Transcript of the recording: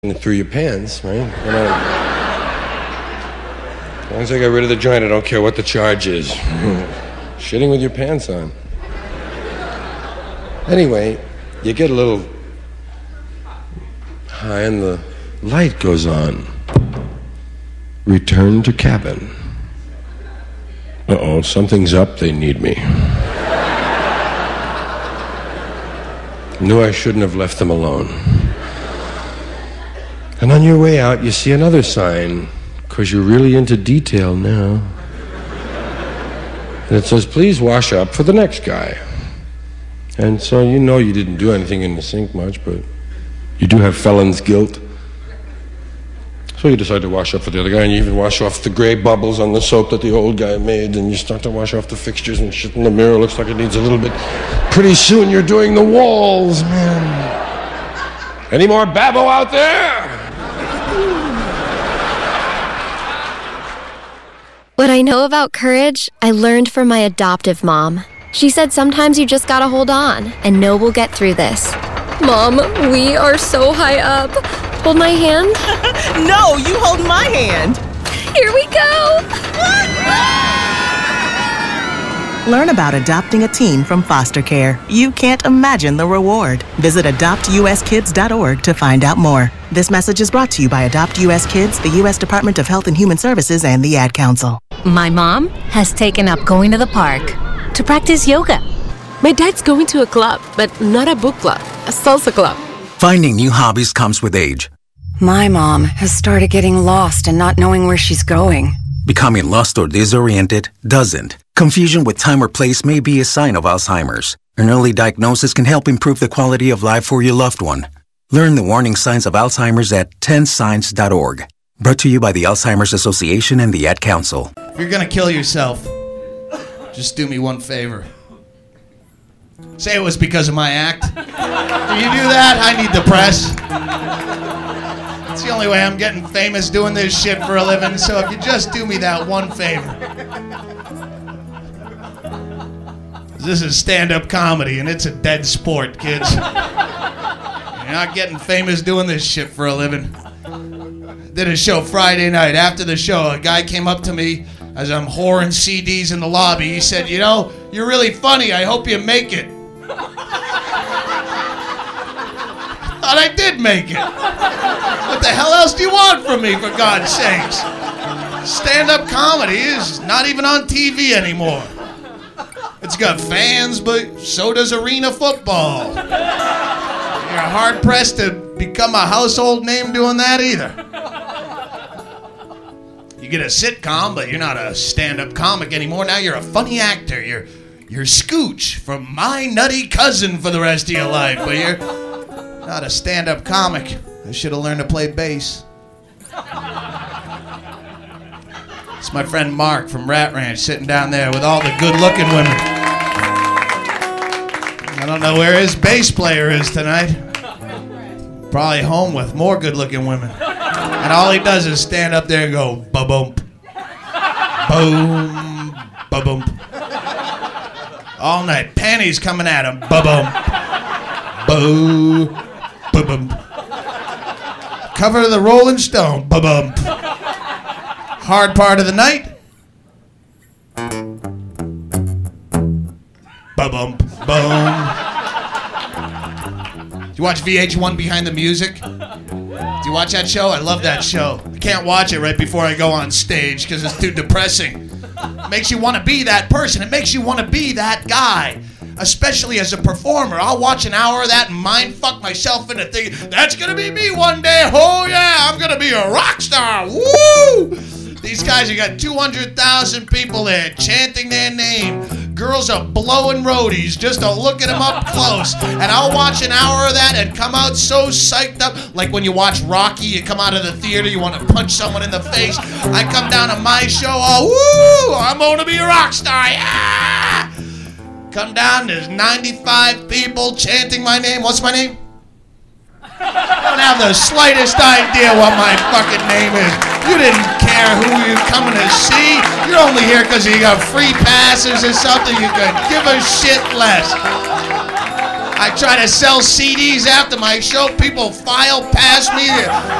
through your pants, right? As long as I got rid of the joint, I don't care what the charge is. Shitting with your pants on. Anyway, you get a little high and the light goes on. Return to cabin. Uh-oh, something's up, they need me. Knew I shouldn't have left them alone. And on your way out, you see another sign, because you're really into detail now. And it says, please wash up for the next guy. And so you know you didn't do anything in the sink much, but you do have felon's guilt. So you decide to wash up for the other guy, and you even wash off the gray bubbles on the soap that the old guy made, and you start to wash off the fixtures, and shit in the mirror looks like it needs a little bit. Pretty soon you're doing the walls, man. Any more babble out there? What I know about courage, I learned from my adoptive mom. She said sometimes you just gotta hold on and know we'll get through this. Mom, we are so high up. Hold my hand. No, you hold my hand. Here we go. Learn about adopting a teen from foster care. You can't imagine the reward. Visit adoptuskids.org to find out more. This message is brought to you by Adopt US Kids, the U.S. Department of Health and Human Services, and the Ad Council. My mom has taken up going to the park to practice yoga. My dad's going to a club, but not a book club, a salsa club. Finding new hobbies comes with age. My mom has started getting lost and not knowing where she's going. Becoming lost or disoriented doesn't. Confusion with time or place may be a sign of Alzheimer's. An early diagnosis can help improve the quality of life for your loved one. Learn the warning signs of Alzheimer's at 10signs.org. Brought to you by the Alzheimer's Association and the Ad Council. If you're gonna kill yourself, just do me one favor. Say it was because of my act. Can you do that? I need the press. It's the only way I'm getting famous doing this shit for a living, so if you just do me that one favor. This is stand-up comedy, and it's a dead sport, kids. You're not getting famous doing this shit for a living. Did a show Friday night. After the show, a guy came up to me as I'm whoring CDs in the lobby. He said, you know, you're really funny. I hope you make it. Thought I did make it. What the hell else do you want from me, for God's sakes? Stand-up comedy is not even on TV anymore. It's got fans, but so does arena football. You're hard-pressed to become a household name doing that either. You get a sitcom, but you're not a stand-up comic anymore. Now you're a funny actor. You're Scooch from My Nutty Cousin for the rest of your life, but you're not a stand-up comic. I should have learned to play bass. It's my friend Mark from Rat Ranch sitting down there with all the good-looking women. I don't know where his bass player is tonight. Probably home with more good-looking women. And all he does is stand up there and go, ba-bump, boom, ba-bump. All night. Panties coming at him, ba-bump, boo, ba-bump. Cover of the Rolling Stone, ba-bump. Hard part of the night, ba-bump, boom. Do you watch VH1 Behind the Music? Do you watch that show? I love that show. I can't watch it right before I go on stage because it's too depressing. It makes you want to be that person. It makes you want to be that guy. Especially as a performer. I'll watch an hour of that and mind fuck myself into thinking, that's going to be me one day. Oh yeah, I'm going to be a rock star. Woo! These guys have got 200,000 people there chanting their name. Girls are blowing roadies just to look at them up close. And I'll watch an hour of that and come out so psyched up. Like when you watch Rocky, you come out of the theater, you want to punch someone in the face. I come down to my show, oh, woo, I'm going to be a rock star, yeah! Come down, there's 95 people chanting my name. What's my name? I don't have the slightest idea what my fucking name is. You didn't care who you're coming to see. You're only here because you got free passes or something. You could give a shit less. I try to sell CDs after my show. People file past me.